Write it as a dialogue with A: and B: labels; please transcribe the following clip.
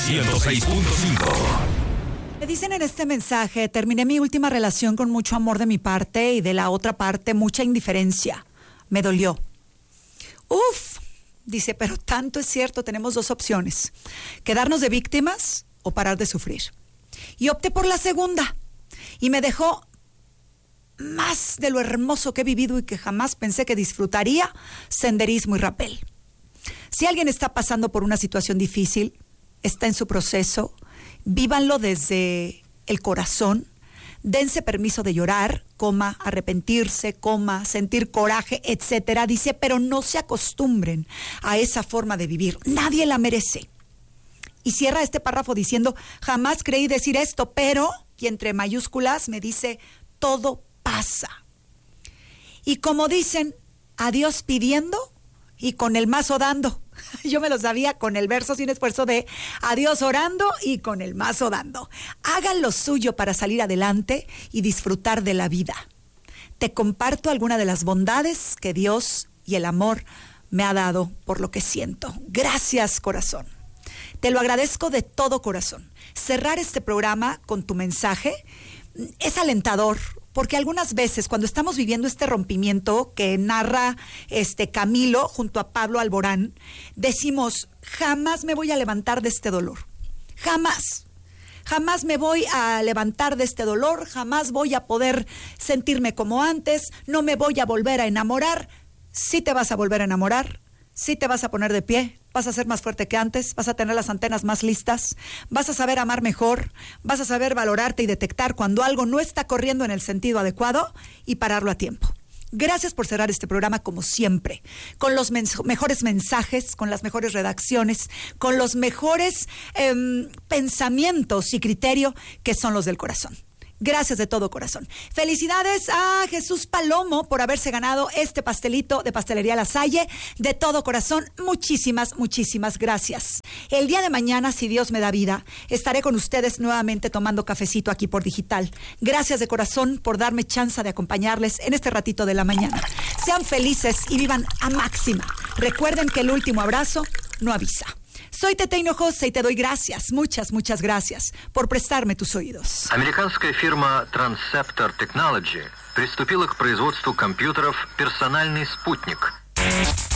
A: 106.5.
B: Me dicen en este mensaje: terminé mi última relación con mucho amor de mi parte y de la otra parte mucha indiferencia. Me dolió. Uf, dice, pero tanto es cierto, tenemos dos opciones: quedarnos de víctimas o parar de sufrir. Y opté por la segunda. Y me dejó más de lo hermoso que he vivido y que jamás pensé que disfrutaría: senderismo y rapel. Si alguien está pasando por una situación difícil, está en su proceso, vívanlo desde el corazón, dense permiso de llorar, arrepentirse, sentir coraje, etcétera. Dice, pero no se acostumbren a esa forma de vivir, nadie la merece. Y cierra este párrafo diciendo, jamás creí decir esto, pero, y entre mayúsculas me dice, todo pasa. Y como dicen, adiós pidiendo y con el mazo dando. Yo me lo sabía con el verso sin esfuerzo de adiós orando y con el mazo dando. Hagan lo suyo para salir adelante y disfrutar de la vida. Te comparto alguna de las bondades que Dios y el amor me ha dado por lo que siento. Gracias, corazón. Te lo agradezco de todo corazón. Cerrar este programa con tu mensaje es alentador, porque algunas veces cuando estamos viviendo este rompimiento que narra Camilo junto a Pablo Alborán, decimos, jamás me voy a levantar de este dolor. Jamás me voy a levantar de este dolor, jamás voy a poder sentirme como antes, no me voy a volver a enamorar. Sí te vas a volver a enamorar, sí te vas a poner de pie, vas a ser más fuerte que antes, vas a tener las antenas más listas, vas a saber amar mejor, vas a saber valorarte y detectar cuando algo no está corriendo en el sentido adecuado y pararlo a tiempo. Gracias por cerrar este programa como siempre, con los mejores mensajes, con las mejores redacciones, con los mejores pensamientos y criterio que son los del corazón. Gracias de todo corazón. Felicidades a Jesús Palomo por haberse ganado este pastelito de Pastelería La Salle. De todo corazón, muchísimas gracias. El día de mañana, si Dios me da vida, estaré con ustedes nuevamente tomando cafecito aquí por Digital. Gracias de corazón por darme chance de acompañarles en este ratito de la mañana. Sean felices y vivan a máxima. Recuerden que el último abrazo no avisa. Soy Tete Hinojosa y te doy gracias, muchas gracias por prestarme tus oídos.
C: Американская фирма Transceptor Technology приступила к производству компьютеров «Персональный спутник».